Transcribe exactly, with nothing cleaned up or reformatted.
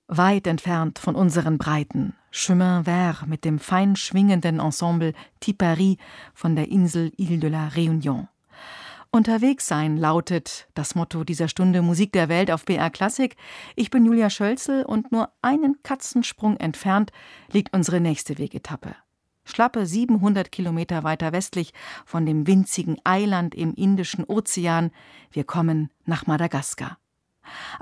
Weit entfernt von unseren Breiten, Chemin Vert mit dem fein schwingenden Ensemble Tipari von der Insel Île de la Réunion. Unterwegs sein lautet das Motto dieser Stunde Musik der Welt auf B R Klassik. Ich bin Julia Schölzel und nur einen Katzensprung entfernt liegt unsere nächste Wegetappe. Schlappe siebenhundert Kilometer weiter westlich von dem winzigen Eiland im Indischen Ozean. Wir kommen nach Madagaskar.